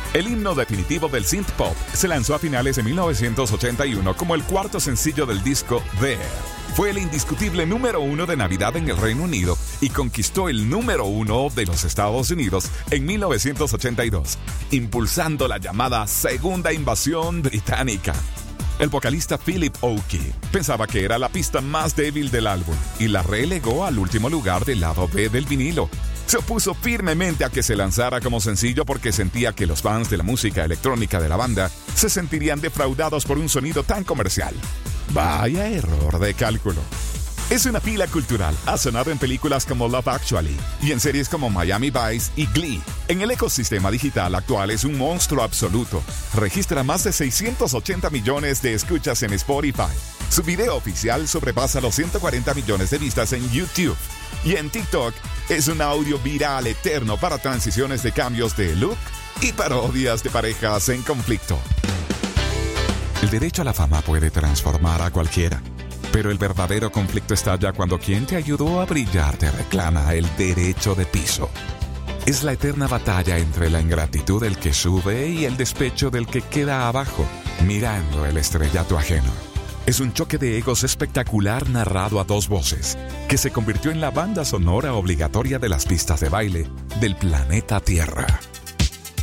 El himno definitivo del synth pop se lanzó a finales de 1981 como el cuarto sencillo del disco There. Fue el indiscutible número 1 de Navidad en el Reino Unido y conquistó el número 1 de los Estados Unidos en 1982, impulsando la llamada Segunda Invasión Británica. El vocalista Philip Oakey pensaba que era la pista más débil del álbum y la relegó al último lugar del lado B del vinilo. Se opuso firmemente a que se lanzara como sencillo porque sentía que los fans de la música electrónica de la banda se sentirían defraudados por un sonido tan comercial. Vaya error de cálculo. Es una pila cultural. Ha sonado en películas como Love Actually y en series como Miami Vice y Glee. En el ecosistema digital actual es un monstruo absoluto. Registra más de 680 millones de escuchas en Spotify. Su video oficial sobrepasa los 140 millones de vistas en YouTube. Y en TikTok es un audio viral eterno para transiciones de cambios de look y parodias de parejas en conflicto. El derecho a la fama puede transformar a cualquiera, pero el verdadero conflicto estalla cuando quien te ayudó a brillar te reclama el derecho de piso. Es la eterna batalla entre la ingratitud del que sube y el despecho del que queda abajo, mirando el estrellato ajeno. Es un choque de egos espectacular narrado a dos voces, que se convirtió en la banda sonora obligatoria de las pistas de baile del planeta Tierra.